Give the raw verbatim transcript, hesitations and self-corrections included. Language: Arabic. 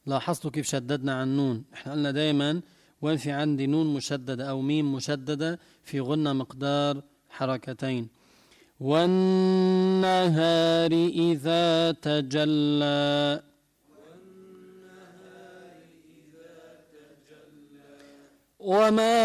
لاحظتوا كيف شددنا عن النون؟ احنا قلنا دايما وين في عندي نون مشددة أو ميم مشددة في غنة مقدار حركتين. والنهار إذا تجلى، وما